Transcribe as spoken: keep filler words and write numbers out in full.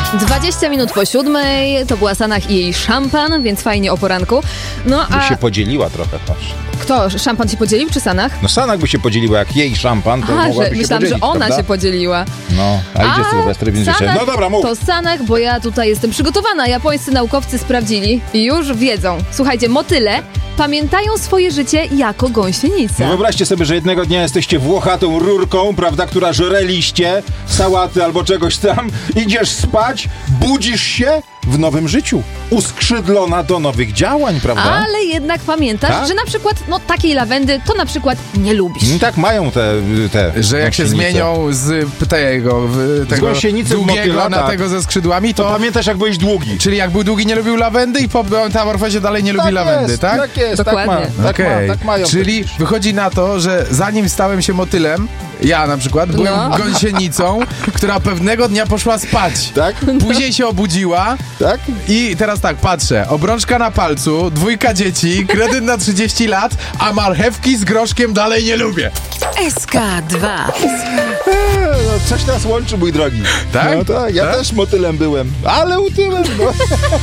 dwadzieścia minut po siódmej, to była Sanach i jej szampan, więc fajnie o poranku. No By a się podzieliła trochę, patrz. kto? Szampan się podzielił czy Sanach? No Sanach by się podzieliła, jak jej szampan, to A, mogłaby że się myślałam, podzielić, że ona prawda? się podzieliła. No, a idzie Sylwester, więc życzę. No dobra, mów. To Sanach, bo ja tutaj jestem przygotowana. Japońscy naukowcy sprawdzili i już wiedzą. Słuchajcie, motyle pamiętają swoje życie jako gąsienica. No wyobraźcie sobie, że jednego dnia jesteście włochatą rurką, prawda, która żre liście, sałaty albo czegoś tam, idziesz spać, budzisz się w nowym życiu, uskrzydlona do nowych działań, prawda? Ale jednak pamiętasz, Tak? że na przykład, no takiej lawendy to na przykład nie lubisz. Mm, Tak mają te, te Że jak się gąsienice. zmienią z tego, w- tego gąsienicy w długiego motyla, na tak. tego ze skrzydłami, To to... pamiętasz, jak byłeś długi? Czyli jak był długi, nie lubił lawendy i po metamorfozie dalej nie lubi Tak lawendy, jest, tak? Tak jest, Dokładnie. tak ma, tak, Okej. ma, tak mają. Czyli wychodzi na to, że zanim stałem się motylem, ja na przykład byłem No. gąsienicą, która pewnego dnia poszła spać. Tak? Później się obudziła Tak? i teraz tak, patrzę, obrączka na palcu, dwójka dzieci, kredyt na trzydzieści lat, a marchewki z groszkiem dalej nie lubię. S K dwa. Eee, no, coś nas łączy, mój drogi. Tak? No tak, ja Tak? też motylem byłem, ale utyłem. No.